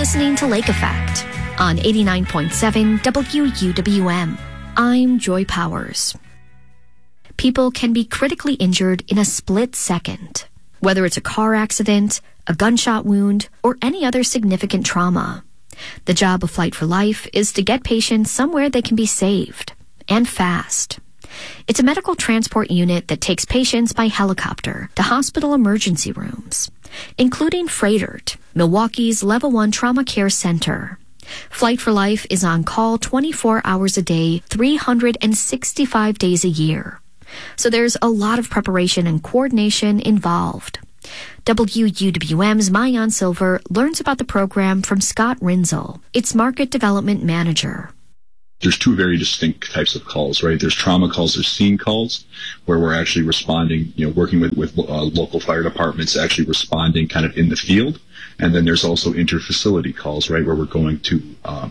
listening to Lake Effect on 89.7 WUWM. I'm Joy Powers. People can be critically injured in a split second, whether it's a car accident, a gunshot wound, or any other significant trauma. The job of Flight for Life is to get patients somewhere they can be saved, and fast. It's a medical transport unit that takes patients by helicopter to hospital emergency rooms, including Froedtert, Milwaukee's Level 1 Trauma Care Center. Flight for Life is on call 24 hours a day, 365 days a year. So there's a lot of preparation and coordination involved. WUWM's Maayan Silver learns about the program from Scott Rinzel, its market development manager. There's two very distinct types of calls, right? There's trauma calls, there's scene calls, where we're actually responding, working with local fire departments, actually responding kind of in the field. And then there's also inter-facility calls, right, where we're going to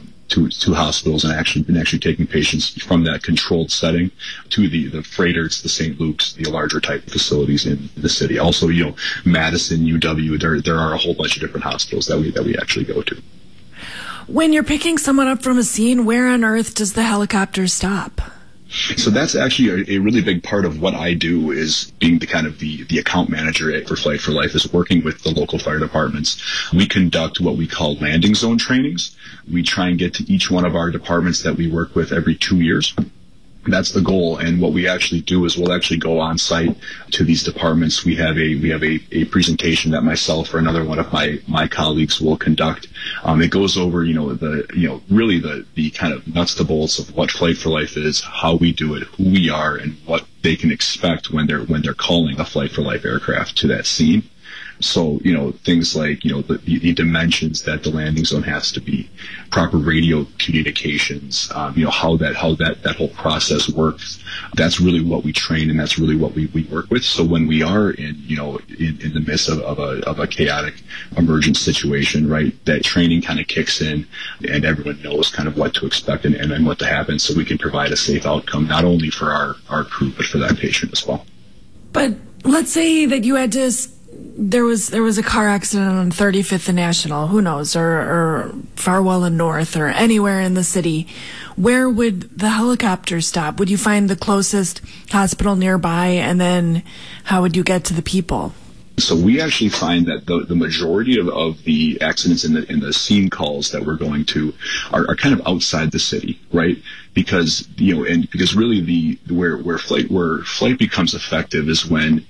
hospitals and actually taking patients from that controlled setting to the Froedterts, the St. Luke's, the larger type facilities in the city. Also, Madison, UW, there are a whole bunch of different hospitals that we actually go to. When you're picking someone up from a scene, where on earth does the helicopter stop? So that's actually a really big part of what I do, is being the kind of the account manager for Flight for Life, is working with the local fire departments. We conduct what we call landing zone trainings. We try and get to each one of our departments that we work with every 2 years. That's the goal. And what we actually do is we'll actually go on site to these departments. We have a presentation that myself or another one of my colleagues will conduct. It goes over, really the kind of nuts to bolts of what Flight for Life is, how we do it, who we are, and what they can expect when they're calling a Flight for Life aircraft to that scene. So, things like, the dimensions that the landing zone has to be, proper radio communications, how that whole process works. That's really what we train, and that's really what we work with. So when we are in the midst of a chaotic emergent situation, right, that training kind of kicks in and everyone knows kind of what to expect and what to happen, so we can provide a safe outcome, not only for our crew, but for that patient as well. But let's say that you had to... There was a car accident on 35th and National, who knows, or Farwell and North, or anywhere in the city. Where would the helicopter stop? Would you find the closest hospital nearby, and then how would you get to the people? So we actually find that the majority of the accidents in the scene calls that we're going to are kind of outside the city, right? Because because really where flight becomes effective is when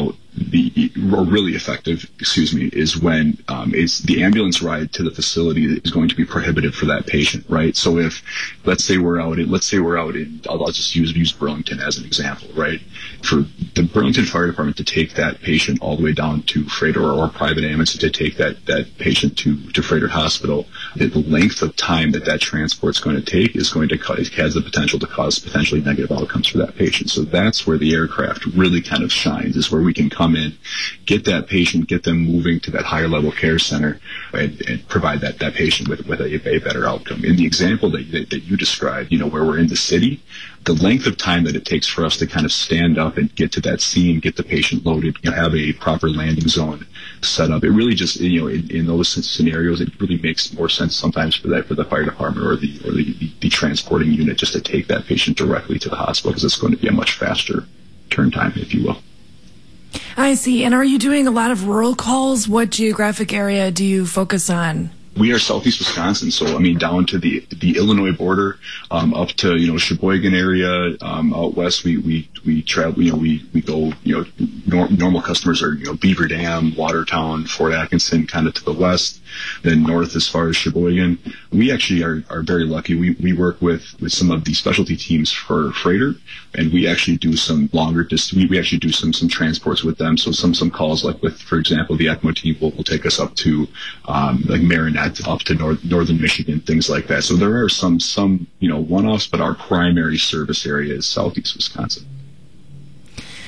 really effective, is when it's the ambulance ride to the facility is going to be prohibitive for that patient, right? So if let's say we're out in I'll just use Burlington as an example, right? For the Burlington Fire Department to take that patient all the way down to Froedtert or private ambulance to take that patient to Froedtert Hospital, the length of time that transport's going to take is going to has the potential to cause potentially negative outcomes for that patient. So that's where the aircraft really kind of shines, is where we can come in, get that patient, get them moving to that higher level care center, and provide that patient with a better outcome. In the example that you described, where we're in the city, the length of time that it takes for us to kind of stand up and get to that scene, get the patient loaded, have a proper landing zone set up, it really just, in those scenarios, it really makes more sense sometimes for the fire department or the transporting unit just to take that patient directly to the hospital, because it's going to be a much faster turn time, if you will. I see. And are you doing a lot of rural calls? What geographic area do you focus on? We are southeast Wisconsin, so down to the Illinois border, up to Sheboygan area, out west. We travel. We go. Normal customers are Beaver Dam, Watertown, Fort Atkinson, kind of to the west. Then north as far as Sheboygan. We actually are very lucky. We work with some of the specialty teams for Froedtert, and we actually do some longer distance. We actually do some transports with them. So some calls, like with, for example, the ECMO team will take us up to like Marinette, up to northern Michigan, things like that. So there are some one-offs, but our primary service area is southeast Wisconsin.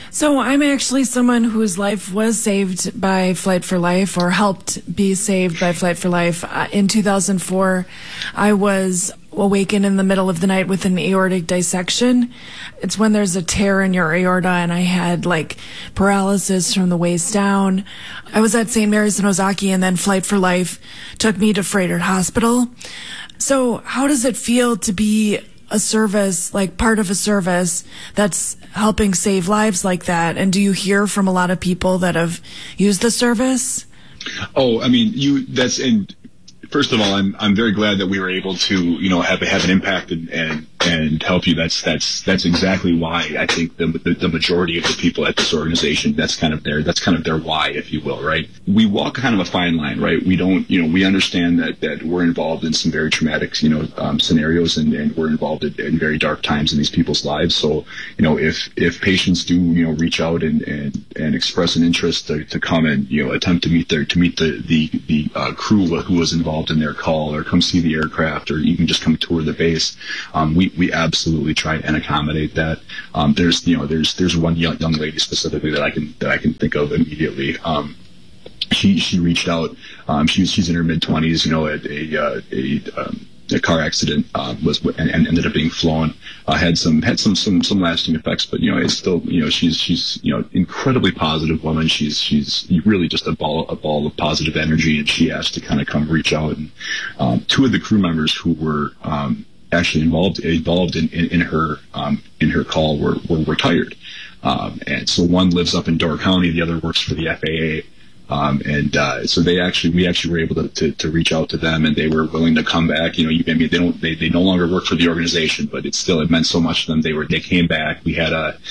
So I'm actually someone whose life was saved by Flight for Life, or helped be saved by Flight for Life. In 2004, I was awakened in the middle of the night with an aortic dissection. It's when there's a tear in your aorta, and I had like paralysis from the waist down. I was at St. Mary's in Ozaki, and then Flight for Life took me to Froedtert Hospital. So how does it feel to be a service, like part of a service that's helping save lives like that? And do you hear from a lot of people that have used the service? Oh, I mean, and first of all, I'm very glad that we were able to, have an impact and help you. That's exactly why I think the majority of the people at this organization, that's kind of their why, if you will, right? We walk kind of a fine line, right? We don't, we understand that we're involved in some very traumatic, scenarios, and we're involved in very dark times in these people's lives. So, if patients do, reach out and express an interest to come and, attempt to meet the crew who was involved in their call, or come see the aircraft, or even just come tour the base, we absolutely try and accommodate that. There's one young lady specifically that I can think of immediately. She reached out. She's in her mid-20s. A car accident and ended up being flown. Had some lasting effects, but it's still, she's incredibly positive woman. She's really just a ball of positive energy, and she asked to kind of come reach out. And two of the crew members who were actually involved in her call were retired, and so one lives up in Door County, the other works for the FAA. So we actually were able to reach out to them, and they were willing to come back. They no longer work for the organization, but it meant so much to them. They came back. We had a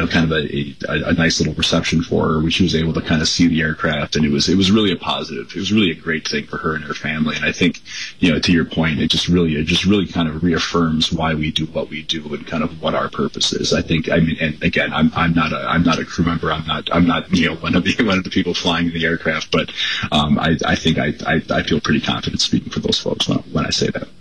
nice little reception for her, where she was able to kind of see the aircraft, and it was really a positive. It was really a great thing for her and her family. And I think, to your point, it just really kind of reaffirms why we do what we do and kind of what our purpose is. And again, I'm not a crew member. I'm not one of the people flying the aircraft, but I think I feel pretty confident speaking for those folks when I say that.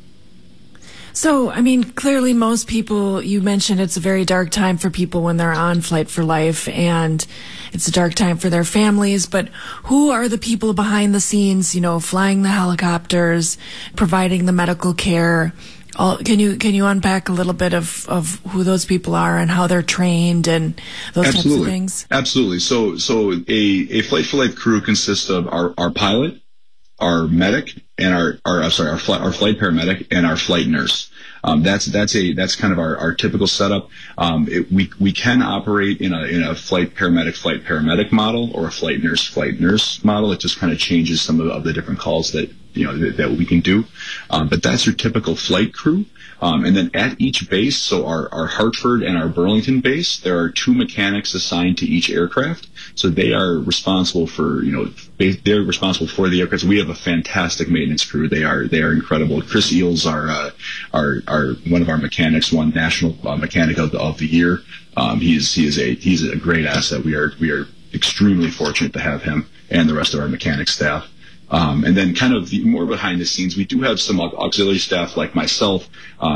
So, clearly most people, you mentioned it's a very dark time for people when they're on Flight for Life, and it's a dark time for their families, but who are the people behind the scenes, flying the helicopters, providing the medical care? Can you unpack a little bit of who those people are and how they're trained and those types of things? Absolutely. So a Flight for Life crew consists of our pilot, our medic, and our flight paramedic, and our flight nurse. That's kind of our typical setup. We can operate in a flight paramedic model, or a flight nurse model. It just kind of changes some of the different calls that we can do. But that's your typical flight crew. And then at each base, so our Hartford and our Burlington base, there are two mechanics assigned to each aircraft. So they are responsible for, they're responsible for the aircraft. We have a fantastic maintenance crew. They are incredible. Chris Eels are one of our mechanics, won National Mechanic of the Year. He's a great asset. We are extremely fortunate to have him and the rest of our mechanic staff. And then kind of more behind the scenes, we do have some auxiliary staff like myself.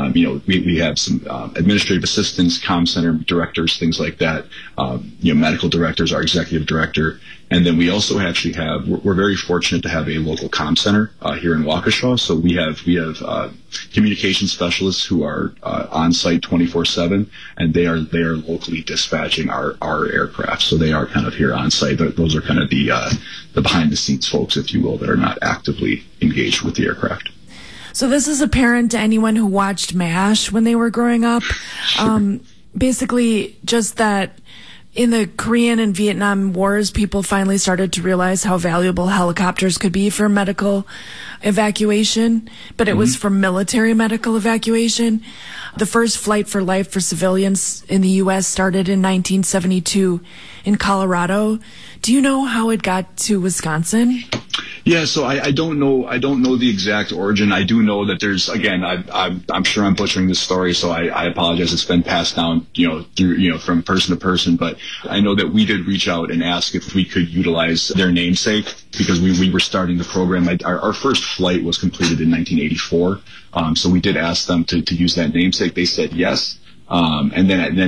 We have some administrative assistants, comm center directors, things like that. Medical directors, our executive director. And then we also actually we're very fortunate to have a local comm center here in Waukesha. So we have communication specialists who are on site 24/7, and they are locally dispatching our aircraft. So they are kind of here on site. Those are kind of the behind the scenes folks, if you will, that are not actively engaged with the aircraft. So this is apparent to anyone who watched MASH when they were growing up. Sure. Basically, just that in the Korean and Vietnam wars, people finally started to realize how valuable helicopters could be for medical evacuation, but it was for military medical evacuation. The first Flight for Life for civilians in the U.S. started in 1972 in Colorado. Do you know how it got to Wisconsin? Yeah, so I don't know the exact origin. I do know that there's, again, I'm sure I'm butchering this story, so I apologize. It's been passed down, through, from person to person, but I know that we did reach out and ask if we could utilize their namesake, because we were starting the program. Our first flight was completed in 1984, so we did ask them to use that namesake. They said yes, and then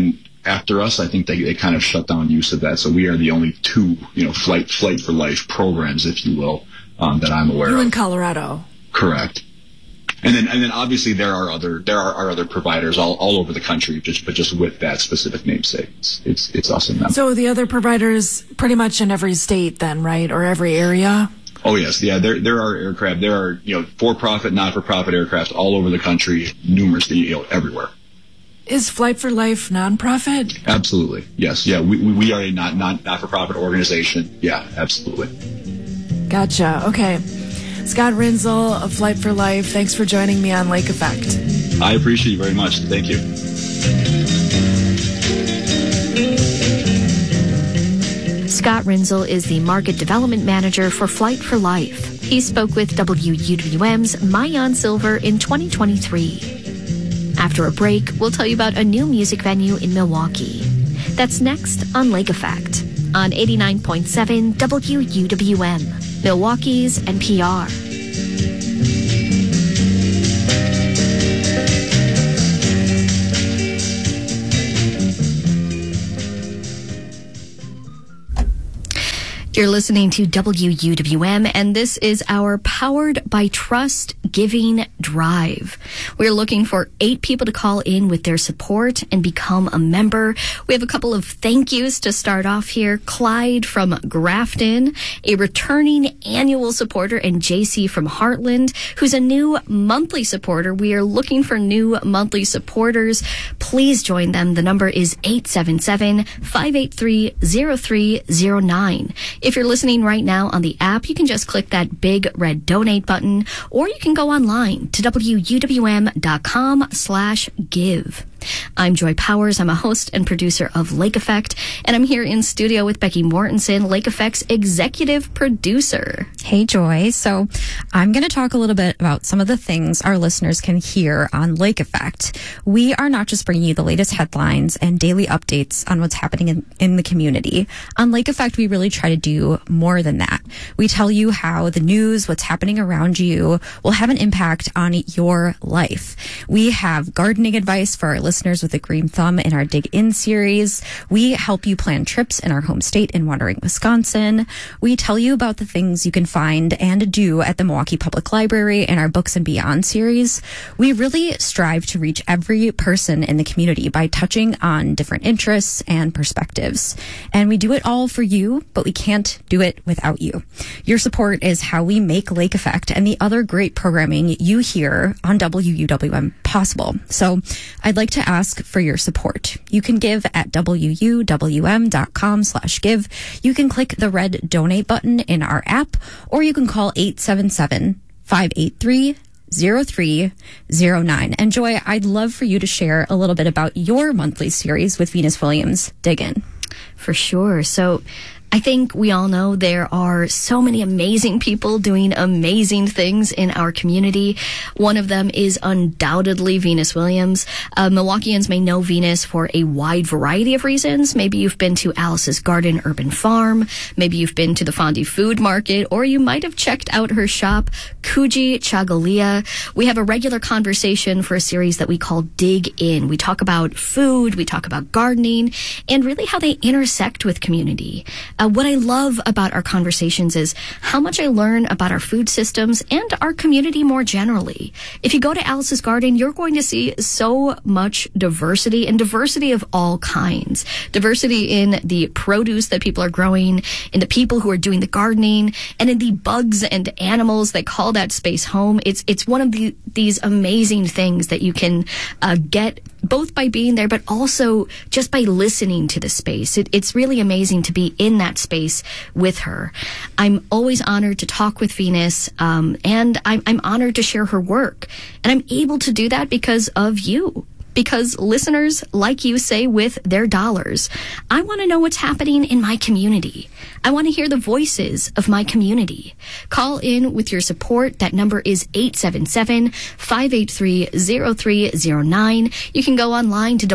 after us, I think they kind of shut down use of that. So we are the only two, Flight for Life programs, if you will, that I'm aware of. You in Colorado. Correct. And then obviously there are other providers all over the country, but just with that specific namesake. It's us and them. So the other providers pretty much in every state then, right? Or every area? Oh yes, yeah. There are aircraft. There are for-profit, not-for-profit aircraft all over the country, numerous, everywhere. Is Flight for Life nonprofit? Absolutely, yes. Yeah, we are a not-for-profit organization. Yeah, absolutely. Gotcha. Okay. Scott Rinzel of Flight for Life, thanks for joining me on Lake Effect. I appreciate you very much. Thank you. Scott Rinzel is the Market Development Manager for Flight for Life. He spoke with WUWM's Maayan Silver in 2023. After a break, we'll tell you about a new music venue in Milwaukee. That's next on Lake Effect on 89.7 WUWM. Milwaukee's NPR. You're listening to WUWM, and this is our Powered by Trust Giving Drive. We're looking for 8 people to call in with their support and become a member. We have a couple of thank yous to start off here. Clyde from Grafton, a returning annual supporter, and JC from Heartland, who's a new monthly supporter. We are looking for new monthly supporters. Please join them. The number is 877-583-0309. If you're listening right now on the app, you can just click that big red donate button, or you can go online to WUWM.com/give. I'm Joy Powers. I'm a host and producer of Lake Effect, and I'm here in studio with Becky Mortensen, Lake Effect's executive producer. Hey, Joy. So I'm going to talk a little bit about some of the things our listeners can hear on Lake Effect. We are not just bringing you the latest headlines and daily updates on what's happening in the community. On Lake Effect, we really try to do more than that. We tell you how the news, what's happening around you, will have an impact on your life. We have gardening advice for our listeners with a green thumb in our Dig In series. We help you plan trips in our home state in Wandering, Wisconsin. We tell you about the things you can find and do at the Milwaukee Public Library in our Books and Beyond series. We really strive to reach every person in the community by touching on different interests and perspectives. And we do it all for you, but we can't do it without you. Your support is how we make Lake Effect and the other great programming you hear on WUWM possible. So I'd like to ask for your support. You can give at WUWM.com/give. You can click the red donate button in our app, or you can call 877-583-0309. And Joy, I'd love for you to share a little bit about your monthly series with Venus Williams, Dig In. For sure. So I think we all know there are so many amazing people doing amazing things in our community. One of them is undoubtedly Venus Williams. Milwaukeeans may know Venus for a wide variety of reasons. Maybe you've been to Alice's Garden Urban Farm. Maybe you've been to the Fondy Food Market, or you might have checked out her shop, Kuji Chagalia. We have a regular conversation for a series that we call Dig In. We talk about food, we talk about gardening, and really how they intersect with community. What I love about our conversations is how much I learn about our food systems and our community more generally. If you go to Alice's Garden, you're going to see so much diversity, and diversity of all kinds. Diversity in the produce that people are growing, in the people who are doing the gardening, and in the bugs and animals that call that space home. It's one of these amazing things that you can get both by being there, but also just by listening to the space. It's really amazing to be in that space with her. I'm always honored to talk with Venus, and I'm honored to share her work. And I'm able to do that because of you. Because listeners like you say with their dollars, I want to know what's happening in my community. I want to hear the voices of my community. Call in with your support. That number is 877-583-0309. You can go online to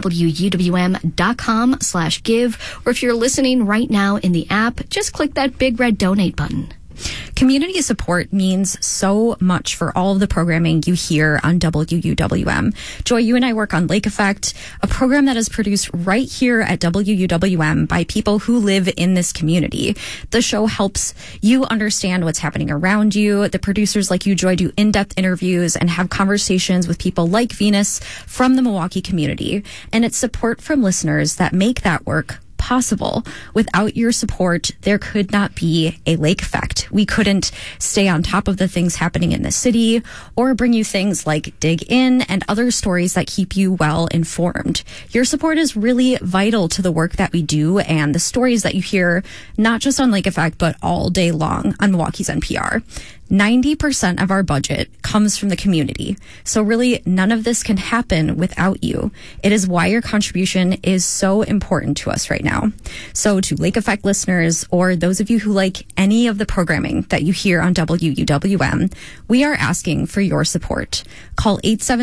WUWM.com/give, or if you're listening right now in the app, just click that big red donate button. Community support means so much for all of the programming you hear on WUWM. Joy, you and I work on Lake Effect, a program that is produced right here at WUWM by people who live in this community. The show helps you understand what's happening around you. The producers like you, Joy, do in-depth interviews and have conversations with people like Venus from the Milwaukee community. And it's support from listeners that make that work possible. Without your support, there could not be a Lake Effect. We couldn't stay on top of the things happening in the city or bring you things like Dig In and other stories that keep you well informed. Your support is really vital to the work that we do and the stories that you hear, not just on Lake Effect, but all day long on Milwaukee's NPR. 90% of our budget comes from the community. So really, none of this can happen without you. It is why your contribution is so important to us right now. So to Lake Effect listeners, or those of you who like any of the programming that you hear on WUWM, we are asking for your support. Call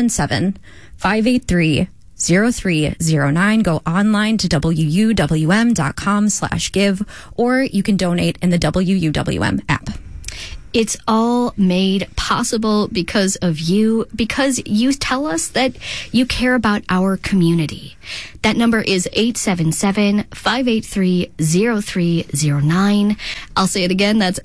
877-583-0309. Go online to wuwm.com/give, or you can donate in the WUWM app. It's all made possible because of you, because you tell us that you care about our community. That number is 877-583-0309. I'll say it again. That's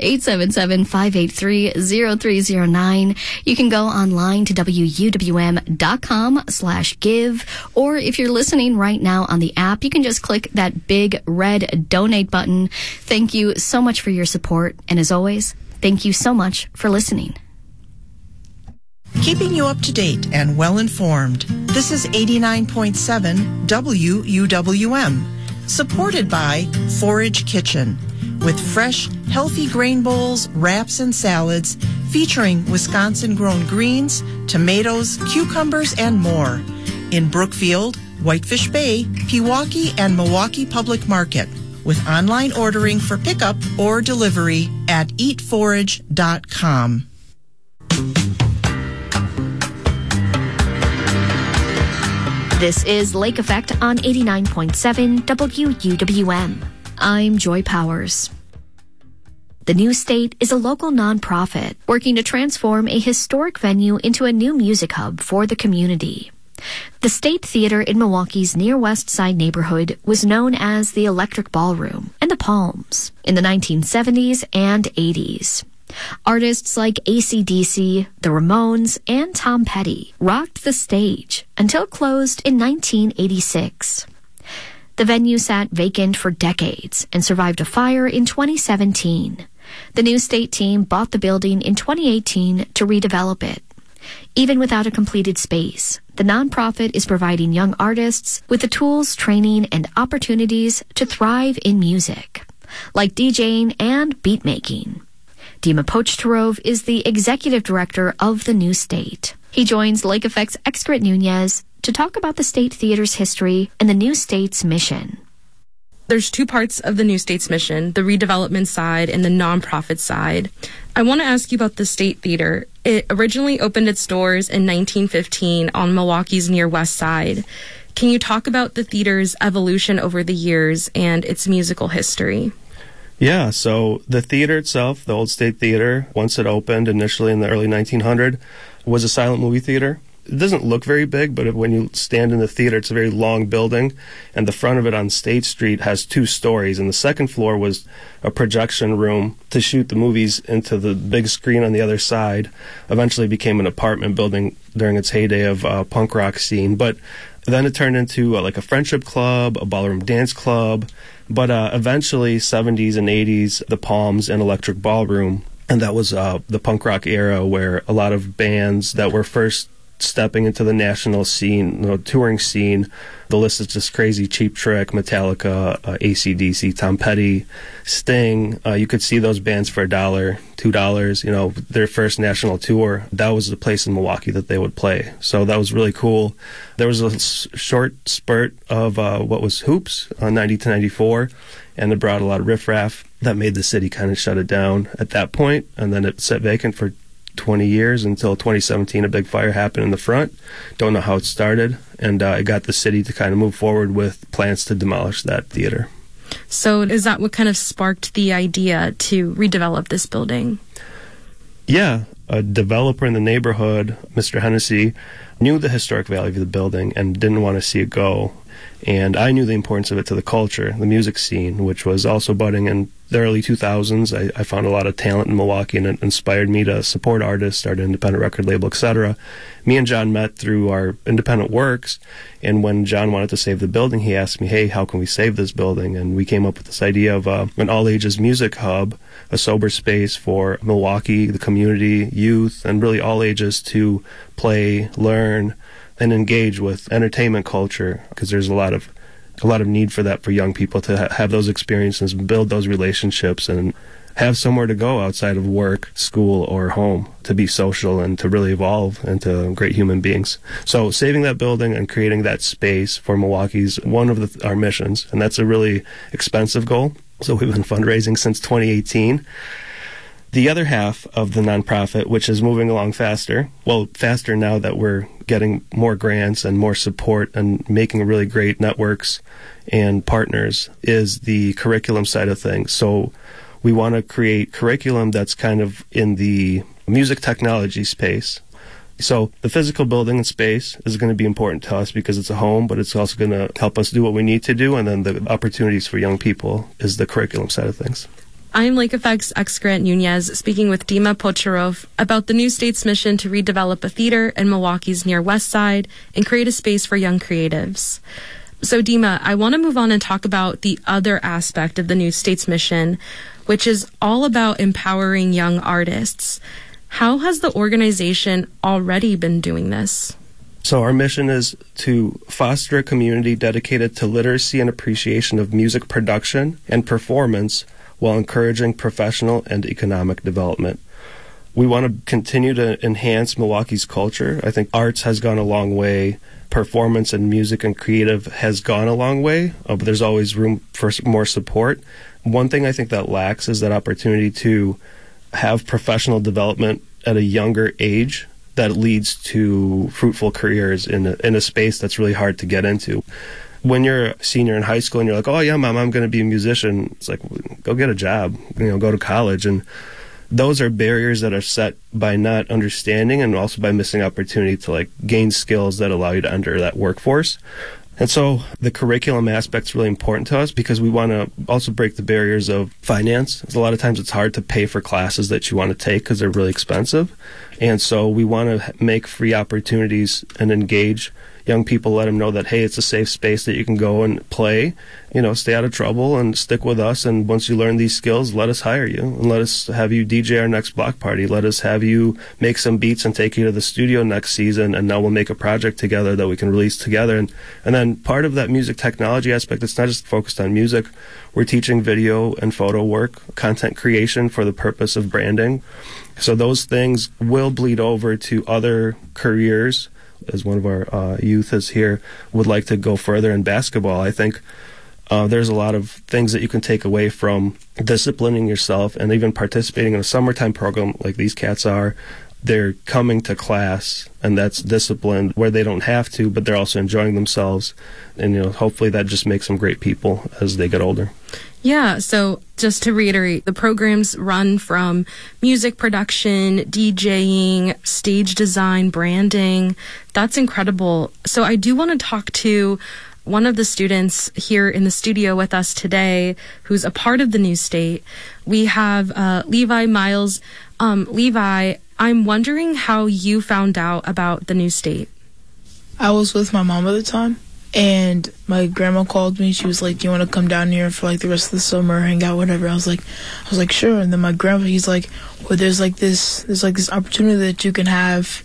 877-583-0309. You can go online to wuwm.com/give, or if you're listening right now on the app, you can just click that big red donate button. Thank you so much for your support. And as always, thank you so much for listening. Keeping you up to date and well informed. This is 89.7 WUWM, supported by Forage Kitchen, with fresh, healthy grain bowls, wraps, and salads featuring Wisconsin-grown greens, tomatoes, cucumbers, and more. In Brookfield, Whitefish Bay, Pewaukee, and Milwaukee Public Market, with online ordering for pickup or delivery at eatforage.com. This is Lake Effect on 89.7 WUWM. I'm Joy Powers. The New State is a local nonprofit working to transform a historic venue into a new music hub for the community. The State Theater in Milwaukee's Near West Side neighborhood was known as the Electric Ballroom and the Palms in the 1970s and 80s. Artists like AC/DC, the Ramones, and Tom Petty rocked the stage until it closed in 1986. The venue sat vacant for decades and survived a fire in 2017. The New State team bought the building in 2018 to redevelop it. Even without a completed space, the nonprofit is providing young artists with the tools, training, and opportunities to thrive in music, like DJing and beat making. Dima Pochtarov is the executive director of the New State. He joins Lake Effect's Excret Nunez to talk about the State Theater's history and the New State's mission. There's two parts of the New State's mission, the redevelopment side and the nonprofit side. I want to ask you about the State Theater. It originally opened its doors in 1915 on Milwaukee's Near West Side. Can you talk about the theater's evolution over the years and its musical history? Yeah, so the theater itself, the Old State Theater, once it opened initially in the early 1900s, was a silent movie theater. It doesn't look very big, but when you stand in the theater, it's a very long building, and the front of it on State Street has 2 stories, and the second floor was a projection room to shoot the movies into the big screen on the other side. Eventually became an apartment building during its heyday of punk rock scene, but then it turned into like a friendship club, a ballroom dance club, but eventually 70s and 80s, the Palms and Electric Ballroom, and that was the punk rock era where a lot of bands that were first stepping into the national scene, touring scene. The list is just crazy. Cheap Trick, Metallica, AC/DC, Tom Petty, Sting. You could see those bands for $1, $2. Their first national tour. That was the place in Milwaukee that they would play. So that was really cool. There was a short spurt of what was Hoops on 90 to 94, and it brought a lot of riffraff that made the city kind of shut it down at that point, and then it sat vacant for 20 years until 2017. A big fire happened in the front. Don't know how it started, and it got the city to kind of move forward with plans to demolish that theater. So is that what kind of sparked the idea to redevelop this building? Yeah, a developer in the neighborhood, Mr. Hennessy, knew the historic value of the building and didn't want to see it go. And I knew the importance of it to the culture, the music scene, which was also budding in the early 2000s. I found a lot of talent in Milwaukee, and it inspired me to support artists, start an independent record label, etc. Me and John met through our independent works, and when John wanted to save the building, he asked me, hey, how can we save this building? And we came up with this idea of an all-ages music hub, a sober space for Milwaukee, the community, youth, and really all ages to play, learn, and engage with entertainment culture, because there's a lot of need for that for young people to have those experiences and build those relationships and have somewhere to go outside of work, school, or home to be social and to really evolve into great human beings. So saving that building and creating that space for Milwaukee is one of our missions, and that's a really expensive goal. So we've been fundraising since 2018. The other half of the nonprofit, which is moving along faster now that we're getting more grants and more support and making really great networks and partners, is the curriculum side of things. So we want to create curriculum that's kind of in the music technology space. So the physical building and space is going to be important to us because it's a home, but it's also going to help us do what we need to do. And then the opportunities for young people is the curriculum side of things. I'm Lake Effect's ex-Grant Nunez speaking with Dima Pocherov about the new state's mission to redevelop a theater in Milwaukee's near West Side and create a space for young creatives. So Dima, I want to move on and talk about the other aspect of the new state's mission, which is all about empowering young artists. How has the organization already been doing this? So our mission is to foster a community dedicated to literacy and appreciation of music production and performance while encouraging professional and economic development. We want to continue to enhance Milwaukee's culture. I think arts has gone a long way. Performance and music and creative has gone a long way, but there's always room for more support. One thing I think that lacks is that opportunity to have professional development at a younger age that leads to fruitful careers in a space that's really hard to get into. When you're a senior in high school and you're like, oh yeah, Mom, I'm going to be a musician, it's like, go get a job, go to college. And those are barriers that are set by not understanding and also by missing opportunity to gain skills that allow you to enter that workforce. And so the curriculum aspect is really important to us because we want to also break the barriers of finance. A lot of times it's hard to pay for classes that you want to take because they're really expensive. And so we want to make free opportunities and engage young people, let them know that, hey, it's a safe space that you can go and play, stay out of trouble and stick with us. And once you learn these skills, let us hire you and let us have you DJ our next block party. Let us have you make some beats and take you to the studio next season. And now we'll make a project together that we can release together. And then part of that music technology aspect, it's not just focused on music. We're teaching video and photo work, content creation for the purpose of branding. So those things will bleed over to other careers. As one of our youth is here, would like to go further in basketball. I think there's a lot of things that you can take away from disciplining yourself and even participating in a summertime program like these cats are. They're coming to class, and that's disciplined where they don't have to, but they're also enjoying themselves. And, hopefully that just makes them great people as they get older. Yeah, so just to reiterate, the programs run from music production, DJing, stage design, branding. That's incredible. So I do want to talk to one of the students here in the studio with us today who's a part of the new state. We have Levi Miles. Levi, I'm wondering how you found out about the new state. I was with my mom at the time. And my grandma called me. She was like, do you want to come down here for the rest of the summer, hang out, whatever? I was like, sure. And then my grandpa, he's like, well, there's this opportunity that you can have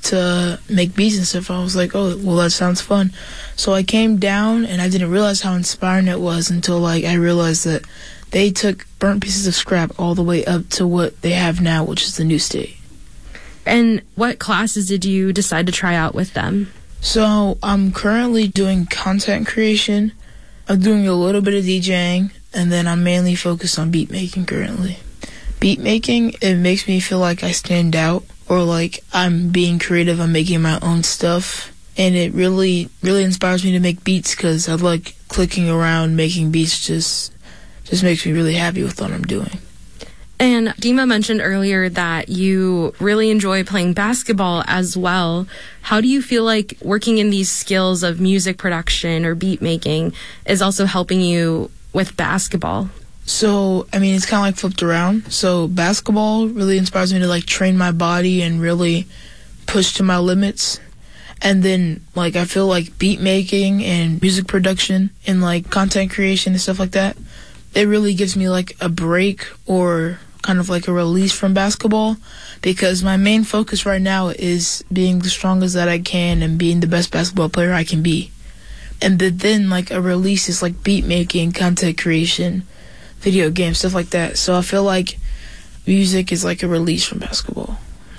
to make beats and stuff. I was like, oh, well, that sounds fun. So I came down and I didn't realize how inspiring it was until I realized that they took burnt pieces of scrap all the way up to what they have now, which is the new state. And what classes did you decide to try out with them? So I'm currently doing content creation. I'm doing a little bit of DJing, and then I'm mainly focused on beat making currently. Beat making, it makes me feel like I stand out, or like I'm being creative, I'm making my own stuff, and it really, really inspires me to make beats because I like clicking around, making beats, just just makes me really happy with what I'm doing. And Dima mentioned earlier that you really enjoy playing basketball as well. How do you feel like working in these skills of music production or beat making is also helping you with basketball? So, I mean, it's kind of like flipped around. So basketball really inspires me to like train my body and really push to my limits. And then, like, I feel like beat making and music production and like content creation and stuff like that, it really gives me like a break or kind of like a release from basketball, because my main focus right now is being the strongest that I can and being the best basketball player I can be. And then like a release is like beat making, content creation, video games, stuff like that. So I feel like music is like a release from basketball.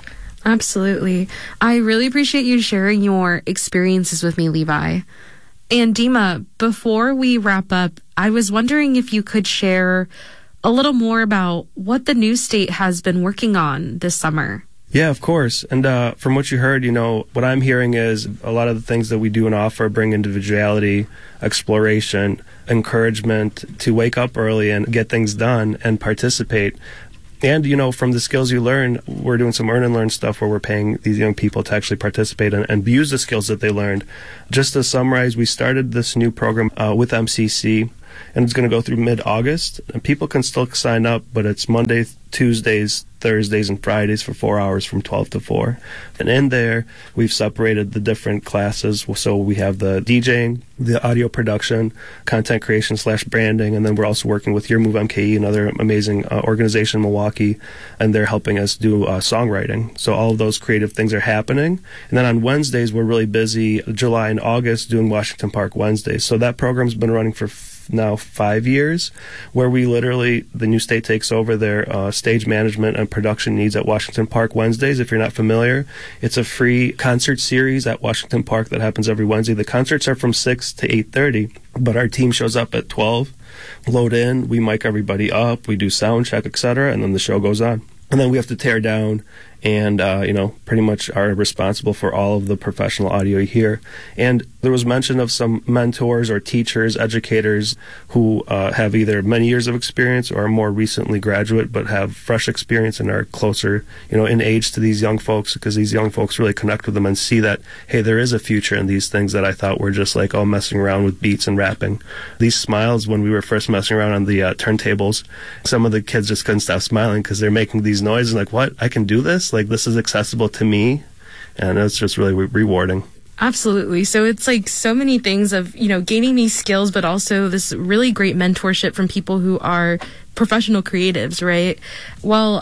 Absolutely. I really appreciate you sharing your experiences with me, Levi. And Dima, before we wrap up, I was wondering if you could share a little more about what the New State has been working on this summer. Yeah, of course. And from what you heard, what I'm hearing is a lot of the things that we do and offer bring individuality, exploration, encouragement to wake up early and get things done and participate. And, from the skills you learn, we're doing some earn and learn stuff where we're paying these young people to actually participate and use the skills that they learned. Just to summarize, we started this new program with MCC, and it's going to go through mid-August. And people can still sign up, but it's Mondays, Tuesdays, Thursdays, and Fridays for 4 hours from 12 to 4. And in there, we've separated the different classes. So we have the DJing, the audio production, content creation / branding, and then we're also working with Your Move MKE, another amazing organization in Milwaukee, and they're helping us do songwriting. So all of those creative things are happening. And then on Wednesdays, we're really busy, July and August, doing Washington Park Wednesdays. So that program's been running for now 5 years, where we literally, the New State takes over their stage management and production needs at Washington Park Wednesdays. If you're not familiar, it's a free concert series at Washington Park that happens every Wednesday. The concerts are from 6 to 8:30, but our team shows up at 12, load in, we mic everybody up, we do sound check, etc., and then the show goes on. And then we have to tear down and, pretty much are responsible for all of the professional audio you hear. And there was mention of some mentors or teachers, educators who have either many years of experience or are more recently graduate but have fresh experience and are closer, in age to these young folks, because these young folks really connect with them and see that, hey, there is a future in these things that I thought were just like, messing around with beats and rapping. These smiles, when we were first messing around on the turntables, some of the kids just couldn't stop smiling because they're making these noises like, what? I can do this? Like, this is accessible to me, and it's just really rewarding. Absolutely. So it's like so many things of, gaining these skills, but also this really great mentorship from people who are professional creatives, right? Well,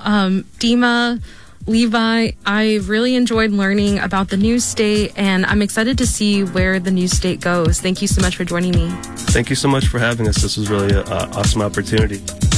Dima, Levi, I really enjoyed learning about the New State, and I'm excited to see where the New State goes. Thank you so much for joining me. Thank you so much for having us. This was really an awesome opportunity.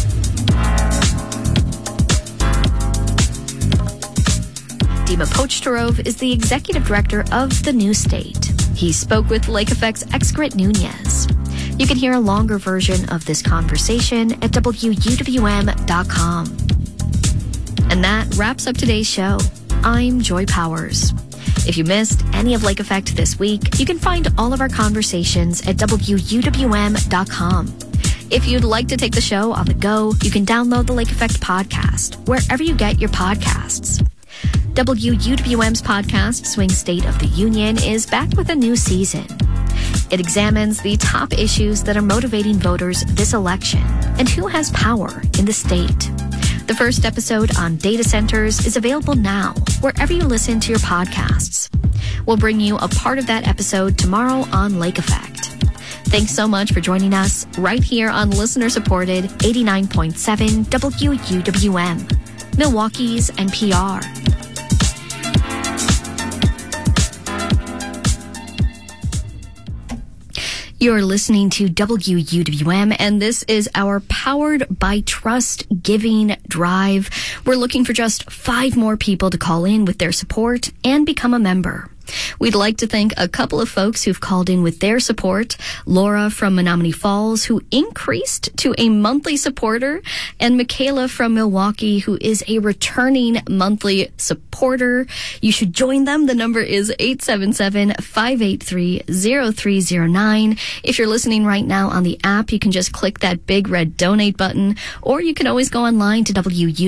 Dima Pochtarov is the executive director of the New State. He spoke with Lake Effect's Excret Nunez. You can hear a longer version of this conversation at WUWM.com. And that wraps up today's show. I'm Joy Powers. If you missed any of Lake Effect this week, you can find all of our conversations at WUWM.com. If you'd like to take the show on the go, you can download the Lake Effect podcast wherever you get your podcasts. WUWM's podcast, Swing State of the Union, is back with a new season. It examines the top issues that are motivating voters this election and who has power in the state. The first episode on data centers is available now, wherever you listen to your podcasts. We'll bring you a part of that episode tomorrow on Lake Effect. Thanks so much for joining us right here on listener-supported 89.7 WUWM, Milwaukee's NPR. You're listening to WUWM, and this is our Powered by Trust Giving Drive. We're looking for just 5 more people to call in with their support and become a member. We'd like to thank a couple of folks who've called in with their support. Laura from Menominee Falls, who increased to a monthly supporter, and Michaela from Milwaukee, who is a returning monthly supporter. You should join them. The number is 877-583-0309. If you're listening right now on the app, you can just click that big red donate button, or you can always go online to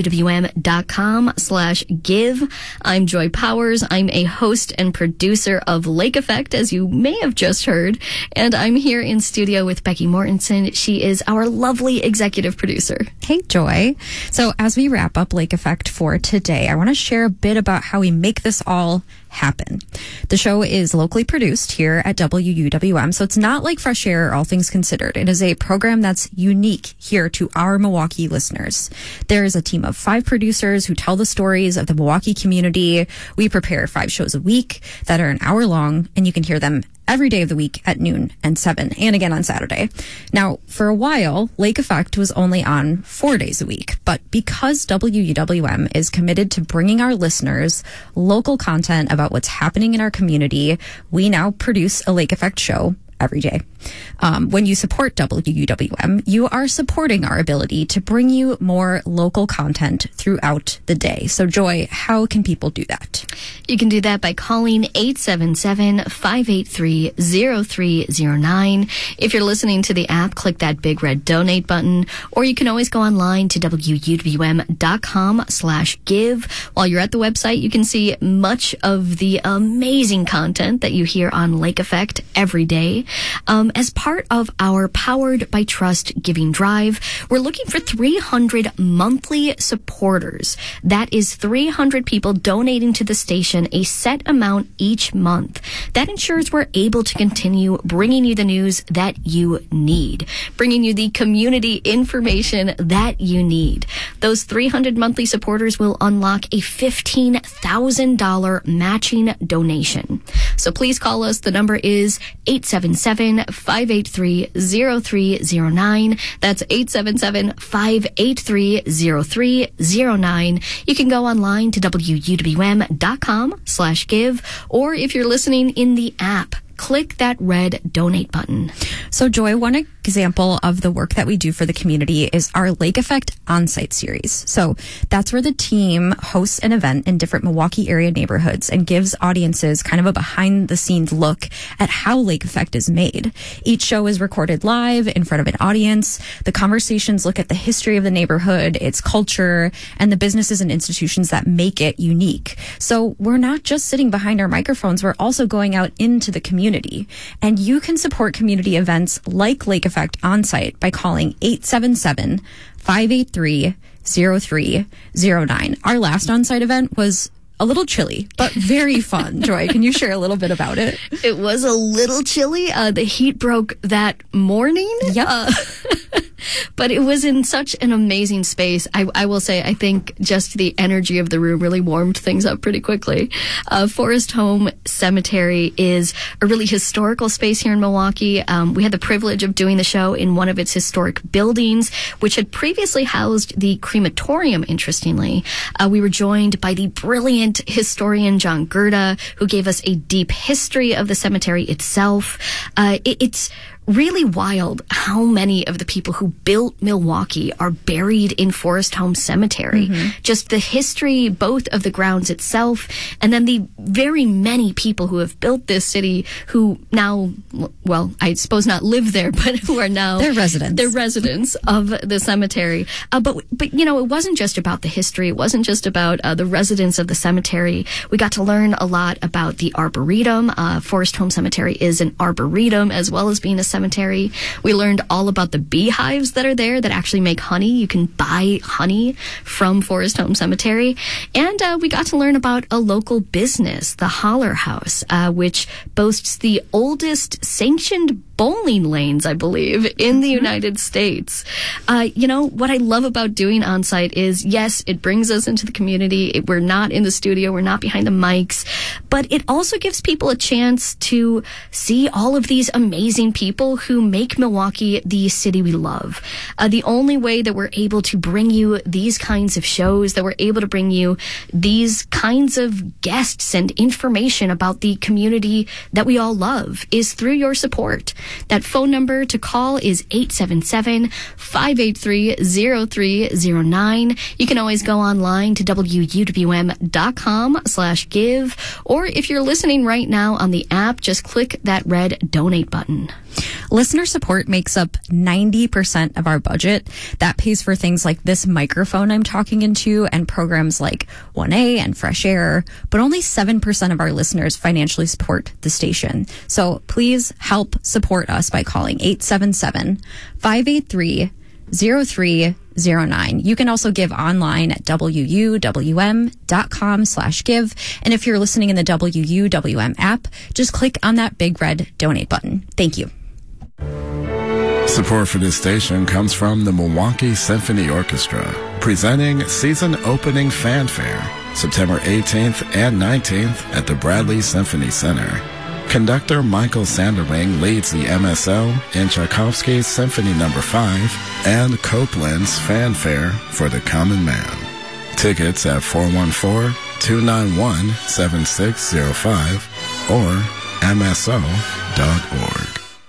WUWM.com/give. I'm Joy Powers. I'm a host and producer of Lake Effect, as you may have just heard, and I'm here in studio with Becky Mortensen. She is our lovely executive producer. Hey, Joy. So as we wrap up Lake Effect for today, I want to share a bit about how we make this all happen. The show is locally produced here at WUWM, so it's not like Fresh Air or All Things Considered. It is a program that's unique here to our Milwaukee listeners. There is a team of 5 producers who tell the stories of the Milwaukee community. We prepare 5 shows a week that are an hour long, and you can hear them every day of the week at noon and 7, and again on Saturday. Now, for a while, Lake Effect was only on 4 days a week, but because WUWM is committed to bringing our listeners local content about what's happening in our community, we now produce a Lake Effect show every day. When you support WUWM, you are supporting our ability to bring you more local content throughout the day. So, Joy, how can people do that? You can do that by calling 877-583-0309. If you're listening to the app, click that big red donate button, or you can always go online to WUWM.com/give. While you're at the website, you can see much of the amazing content that you hear on Lake Effect every day. As part of our Powered by Trust giving drive, we're looking for 300 monthly supporters. That is 300 people donating to the station a set amount each month. That ensures we're able to continue bringing you the news that you need, bringing you the community information that you need. Those 300 monthly supporters will unlock a $15,000 matching donation. So please call us. The number is 877-583-0309. That's 877-583-0309. You can go online to WUWM.com/give, or if you're listening in the app, click that red donate button. So, Joy, one example of the work that we do for the community is our Lake Effect On-Site series. So that's where the team hosts an event in different Milwaukee area neighborhoods and gives audiences kind of a behind-the-scenes look at how Lake Effect is made. Each show is recorded live in front of an audience. The conversations look at the history of the neighborhood, its culture, and the businesses and institutions that make it unique. So we're not just sitting behind our microphones, we're also going out into the community. And you can support community events like Lake Effect On-Site by calling 877-583-0309. Our last on-site event was a little chilly, but very fun. Joy, can you share a little bit about it? It was a little chilly. The heat broke that morning. Yep. But it was in such an amazing space. I will say, I think just the energy of the room really warmed things up pretty quickly. Forest Home Cemetery is a really historical space here in Milwaukee. We had the privilege of doing the show in one of its historic buildings, which had previously housed the crematorium, interestingly. We were joined by the brilliant historian John Gerda, who gave us a deep history of the cemetery itself. It's really wild how many of the people who built Milwaukee are buried in Forest Home Cemetery. Mm-hmm. Just the history, both of the grounds itself, and then the very many people who have built this city who now, well, I suppose not live there, but who are now... They're residents. They're residents of the cemetery. But you know, it wasn't just about the history. It wasn't just about the residents of the cemetery. We got to learn a lot about the Arboretum. Forest Home Cemetery is an arboretum as well as being a cemetery. We learned all about the beehives that are there that actually make honey. You can buy honey from Forest Home Cemetery. And we got to learn about a local business, the Holler House, which boasts the oldest sanctioned bowling lanes, I believe, in the United States. You know, what I love about doing On-Site is, yes, it brings us into the community. We're not in the studio. We're not behind the mics. But it also gives people a chance to see all of these amazing people people who make Milwaukee the city we love. The only way that we're able to bring you these kinds of shows, that we're able to bring you these kinds of guests and information about the community that we all love, is through your support. That phone number to call is 877-583-0309. You can always go online to wuwm.com/give, or if you're listening right now on the app, just click that red donate button. Listener support makes up 90% of our budget. That pays for things like this microphone I'm talking into and programs like 1A and Fresh Air, but only 7% of our listeners financially support the station. So please help support us by calling 877-583-0309. You can also give online at wuwm.com/give. And if you're listening in the WUWM app, just click on that big red donate button. Thank you. Support for this station comes from the Milwaukee Symphony Orchestra, presenting season opening fanfare, September 18th and 19th at the Bradley Symphony Center. Conductor Michael Sanderling leads the MSO in Tchaikovsky's Symphony No. 5 and Copland's Fanfare for the Common Man. Tickets at 414-291-7605 or mso.org.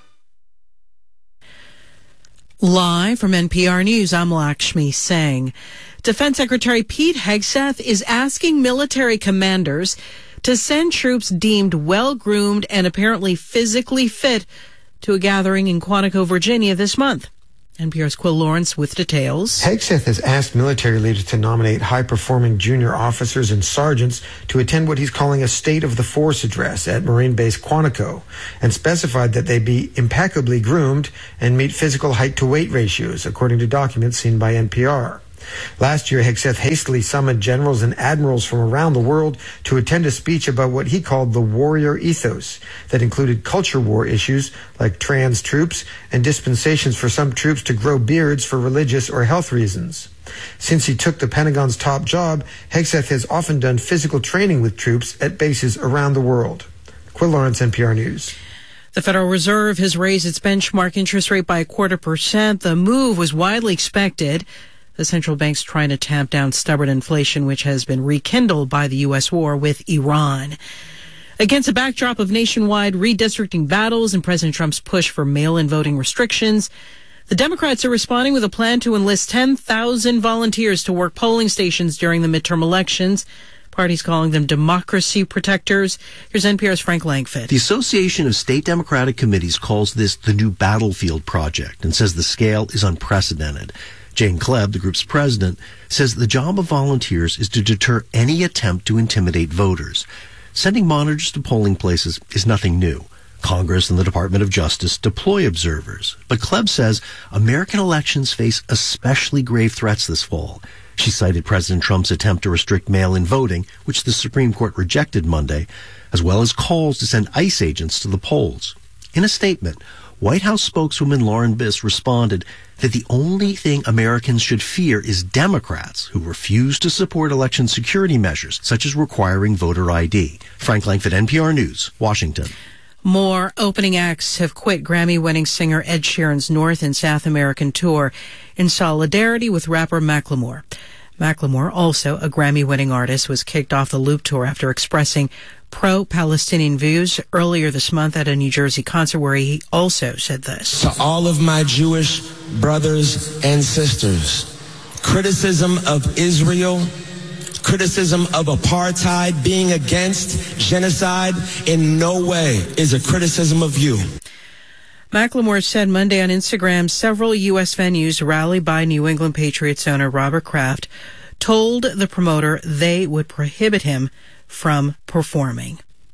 Live from NPR News, I'm Lakshmi Singh. Defense Secretary Pete Hegseth is asking military commanders to send troops deemed well-groomed and apparently physically fit to a gathering in Quantico, Virginia this month. NPR's Quill Lawrence with details. Hegseth has asked military leaders to nominate high-performing junior officers and sergeants to attend what he's calling a State of the Force address at Marine Base Quantico, and specified that they be impeccably groomed and meet physical height-to-weight ratios, according to documents seen by NPR. Last year, Hegseth hastily summoned generals and admirals from around the world to attend a speech about what he called the warrior ethos that included culture war issues like trans troops and dispensations for some troops to grow beards for religious or health reasons. Since he took the Pentagon's top job, Hegseth has often done physical training with troops at bases around the world. Quill Lawrence, NPR News. The Federal Reserve has raised its benchmark interest rate by 0.25%. The move was widely expected. The central bank's trying to tamp down stubborn inflation, which has been rekindled by the U.S. war with Iran. Against a backdrop of nationwide redistricting battles and President Trump's push for mail-in voting restrictions, the Democrats are responding with a plan to enlist 10,000 volunteers to work polling stations during the midterm elections. Parties calling them democracy protectors. Here's NPR's Frank Langfitt. The Association of State Democratic Committees calls this the new battlefield project and says the scale is unprecedented. Jane Klebb, the group's president, says the job of volunteers is to deter any attempt to intimidate voters. Sending monitors to polling places is nothing new. Congress and the Department of Justice deploy observers. But Klebb says American elections face especially grave threats this fall. She cited President Trump's attempt to restrict mail-in voting, which the Supreme Court rejected Monday, as well as calls to send ICE agents to the polls. In a statement, White House spokeswoman Lauren Biss responded that the only thing Americans should fear is Democrats who refuse to support election security measures, such as requiring voter ID. Frank Langfitt, NPR News, Washington. More opening acts have quit Grammy-winning singer Ed Sheeran's North and South American tour in solidarity with rapper Macklemore. Macklemore, also a Grammy-winning artist, was kicked off the Loop Tour after expressing pro-Palestinian views earlier this month at a New Jersey concert where he also said this. To all of my Jewish brothers and sisters, criticism of Israel, criticism of apartheid, being against genocide in no way is a criticism of you. Macklemore said Monday on Instagram several U.S. venues rallied by New England Patriots owner Robert Kraft told the promoter they would prohibit him from performing.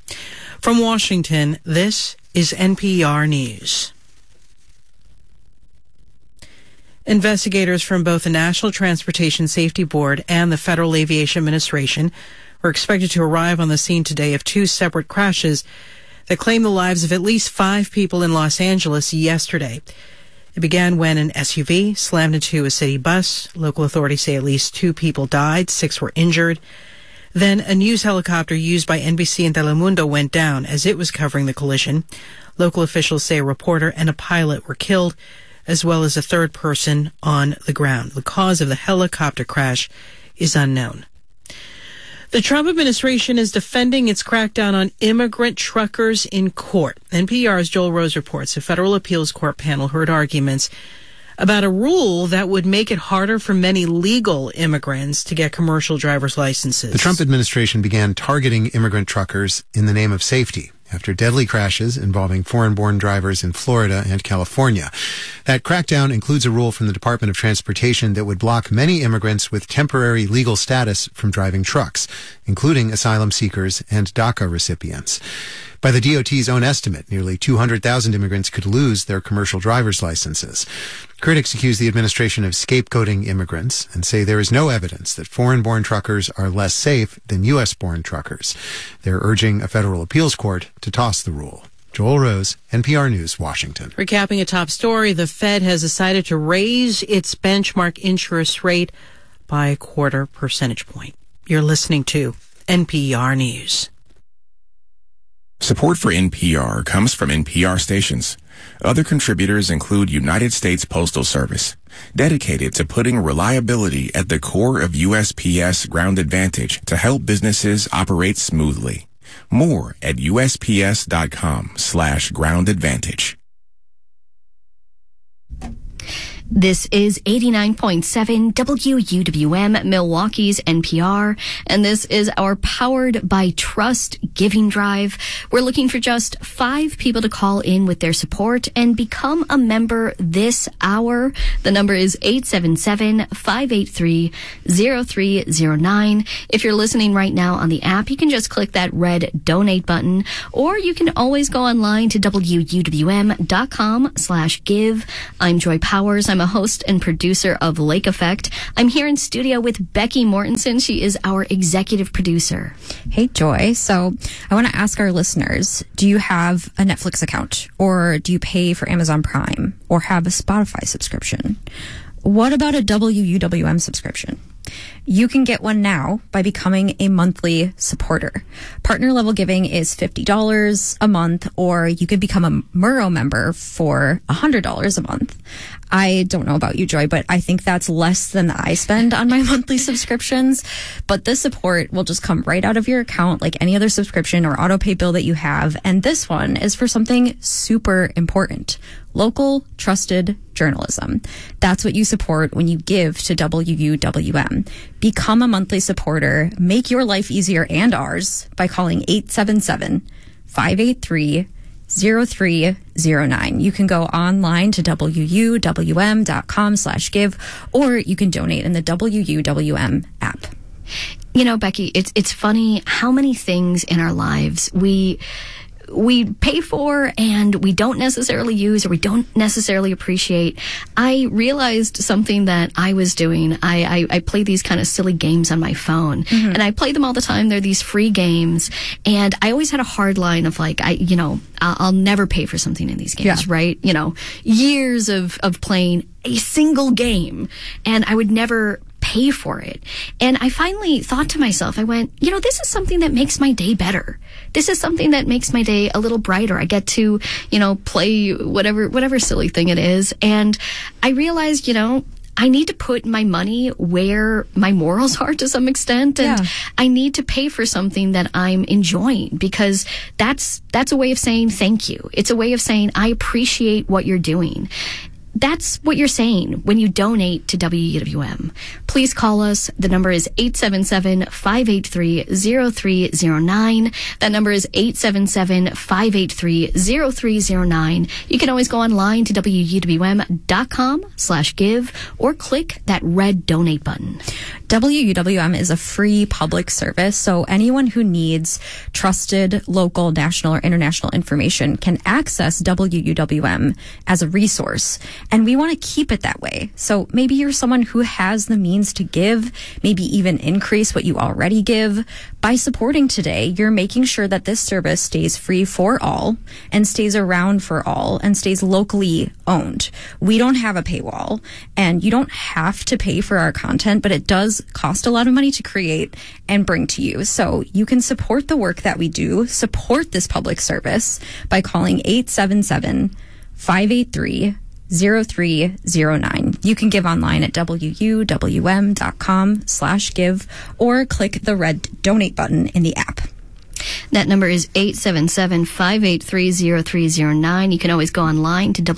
From Washington, this is NPR News. Investigators from both the National Transportation Safety Board and the Federal Aviation Administration were expected to arrive on the scene today of two separate crashes that claimed the lives of at least 5 people in Los Angeles yesterday. It began when an SUV slammed into a city bus. Local authorities say at least 2 people died, 6 were injured. Then a news helicopter used by NBC and Telemundo went down as it was covering the collision. Local officials say a reporter and a pilot were killed, as well as a third person on the ground. The cause of the helicopter crash is unknown. The Trump administration is defending its crackdown on immigrant truckers in court. NPR's Joel Rose reports a federal appeals court panel heard arguments about a rule that would make it harder for many legal immigrants to get commercial driver's licenses. The Trump administration began targeting immigrant truckers in the name of safety after deadly crashes involving foreign-born drivers in Florida and California. That crackdown includes a rule from the Department of Transportation that would block many immigrants with temporary legal status from driving trucks, including asylum seekers and DACA recipients. By the DOT's own estimate, nearly 200,000 immigrants could lose their commercial driver's licenses. Critics accuse the administration of scapegoating immigrants and say there is no evidence that foreign-born truckers are less safe than U.S.-born truckers. They're urging a federal appeals court to toss the rule. Joel Rose, NPR News, Washington. Recapping a top story, the Fed has decided to raise its benchmark interest rate by a 0.25 percentage point. You're listening to NPR News. Support for NPR comes from NPR stations. Other contributors include United States Postal Service, dedicated to putting reliability at the core of USPS Ground Advantage to help businesses operate smoothly. More at USPS.com/Ground Advantage. This is 89.7 WUWM, Milwaukee's NPR, and this is our Powered by Trust Giving Drive. We're looking for just 5 people to call in with their support and become a member this hour. The number is 877-583-0309. If you're listening right now on the app, you can just click that red donate button, or you can always go online to WUWM.com/give. I'm Joy Powers. I'm a host and producer of Lake Effect. I'm here in studio with Becky Mortensen. She is our executive producer. Hey, Joy. So I want to ask our listeners, do you have a Netflix account, or do you pay for Amazon Prime, or have a Spotify subscription? What about a WUWM subscription? You can get one now by becoming a monthly supporter. Partner level giving is $50 a month, or you could become a Murrow member for $100 a month. I don't know about you, Joy, but I think that's less than I spend on my monthly subscriptions. But this support will just come right out of your account like any other subscription or auto pay bill that you have. And this one is for something super important: local, trusted journalism. That's what you support when you give to WUWM. Become a monthly supporter. Make your life easier and ours by calling 877-583-0309. You can go online to WUWM.com/give, or you can donate in the WUWM app. You know, Becky, it's funny how many things in our lives we pay for and we don't necessarily use, or we don't necessarily appreciate. I realized something that I was doing. I play these kind of silly games on my phone, and I play them all the time. They're these free games, and I always had a hard line of like, I'll never pay for something in these games, right? You know, years of playing a single game, and I would never pay for it. And I finally thought to myself, I went, this is something that makes my day better. This is something that makes my day a little brighter. I get to, play whatever silly thing it is. And I realized, I need to put my money where my morals are to some extent. And I need to pay for something that I'm enjoying, because that's a way of saying thank you. It's a way of saying I appreciate what you're doing. That's what you're saying when you donate to WUWM. Please call us. The number is 877-583-0309. That number is 877-583-0309. You can always go online to WUWM.com/give, or click that red donate button. WUWM is a free public service, so anyone who needs trusted local, national, or international information can access WUWM as a resource. And we want to keep it that way. So maybe you're someone who has the means to give, maybe even increase what you already give. By supporting today, you're making sure that this service stays free for all and stays around for all and stays locally owned. We don't have a paywall, and you don't have to pay for our content, but it does cost a lot of money to create and bring to you. So you can support the work that we do, support this public service by calling 877-583-0309. You can give online at wuwm.com/give or click the red donate button in the app. That number is 877-583-0309. You can always go online to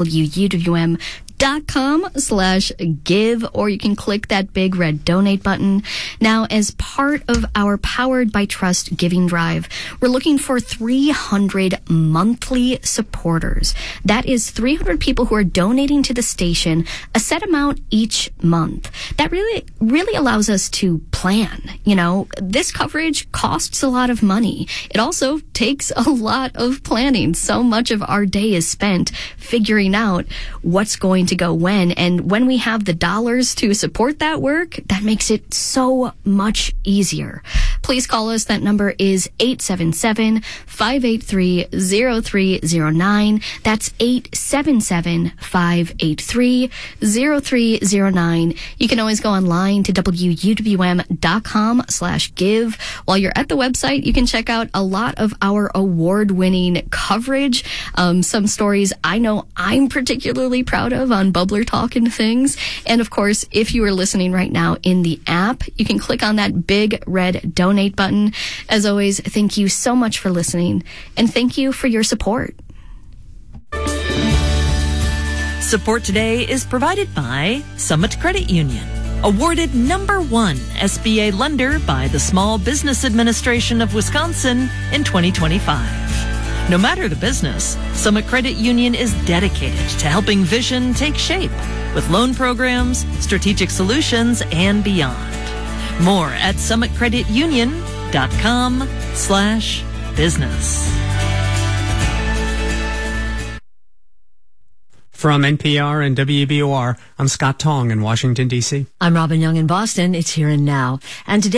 wuwm.com/give, or you can click that big red donate button. Now, as part of our Powered by Trust giving drive, we're looking for 300 monthly supporters. That is 300 people who are donating to the station a set amount each month. That really allows us to plan. You know, this coverage costs a lot of money. It also takes a lot of planning. So much of our day is spent figuring out what's going to go when. And when we have the dollars to support that work, that makes it so much easier. Please call us. That number is 877-583-0309. That's 877-583-0309. You can always go online to wuwm.com/give. While you're at the website, you can check out a lot of our award-winning coverage. Some stories I know I'm particularly proud of on Bubbler Talk and things. And of course, if you are listening right now in the app, you can click on that big red donate button. As always, thank you so much for listening, and thank you for your support. Support today is provided by Summit Credit Union, awarded #1 SBA lender by the Small Business Administration of Wisconsin in 2025. No matter the business, Summit Credit Union is dedicated to helping vision take shape with loan programs, strategic solutions, and beyond. More at summitcreditunion.com/business. From NPR and WBOR, I'm Scott Tong in Washington, D.C. I'm Robin Young in Boston. It's Here and Now. And today